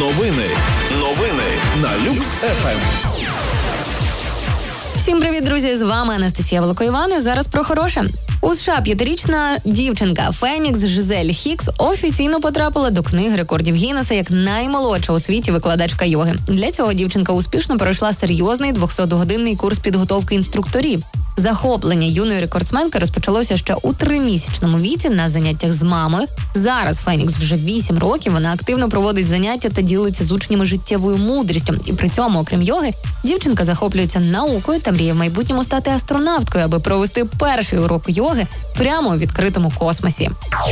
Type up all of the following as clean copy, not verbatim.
Новини на Люкс ФМ. Всім привіт, друзі! З вами Анастасія Волокоїван. І зараз про хороше. У США 5-річна дівчинка Фенікс Жизель Хікс офіційно потрапила до книги рекордів Гіннеса як наймолодша у світі викладачка йоги. Для цього дівчинка успішно пройшла серйозний 200-годинний курс підготовки інструкторів. Захоплення юної рекордсменки розпочалося ще у 3-місячному віці на заняттях з мамою. Зараз Фенікс вже 8 років, вона активно проводить заняття та ділиться з учнями життєвою мудрістю. І при цьому, окрім йоги, дівчинка захоплюється наукою та мріє в майбутньому стати астронавткою, аби провести перший урок йоги прямо у відкритому космосі.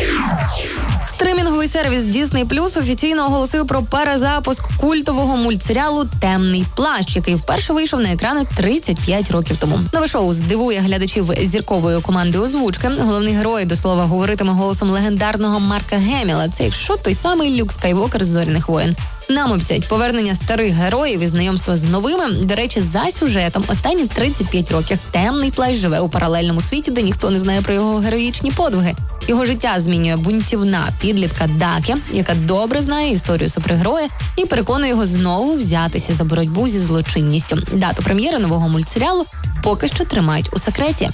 Стримінговий сервіс Disney Plus офіційно оголосив про перезапуск культового мультсеріалу «Темний плащ», який вперше вийшов на екрани 35 років тому. Нове шоу здивує глядачів зірковою командою озвучки. Головний герой, до слова, говоритиме голосом легендарного Марка Геміла. Це якщо той самий Люк Скайуокер з «Зоряних воїн». Нам обіцяють повернення старих героїв і знайомство з новими. До речі, за сюжетом останні 35 років Темний плащ живе у паралельному світі, де ніхто не знає про його героїчні подвиги. Його життя змінює бунтівна підлітка Дакі, яка добре знає історію супергероя і переконує його знову взятися за боротьбу зі злочинністю. Дату прем'єри нового мультсеріалу поки що тримають у секреті.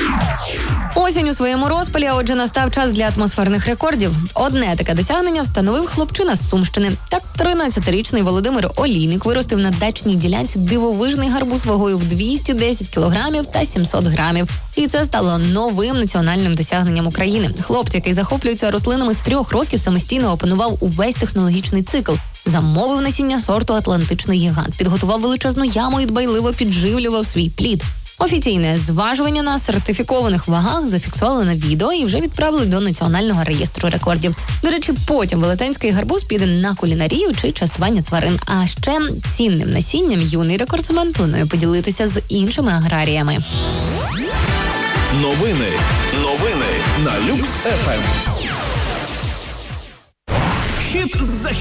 Осінь у своєму розпалі, а отже настав час для атмосферних рекордів. Одне таке досягнення встановив хлопчина з Сумщини. Так, 13-річний Володимир Олійник виростив на дачній ділянці дивовижний гарбуз вагою в 210 кілограмів та 700 грамів. І це стало новим національним досягненням України. Хлопець, який захоплюється рослинами з 3 років, самостійно опанував увесь технологічний цикл. Замовив насіння сорту «Атлантичний гігант», підготував величезну яму і дбайливо підживлював свій плід. Офіційне зважування на сертифікованих вагах зафіксували на відео і вже відправили до Національного реєстру рекордів. До речі, потім велетенський гарбуз піде на кулінарію чи частування тварин. А ще цінним насінням юний рекордсмен планує поділитися з іншими аграріями. Новини на Люкс ФМ. Хіт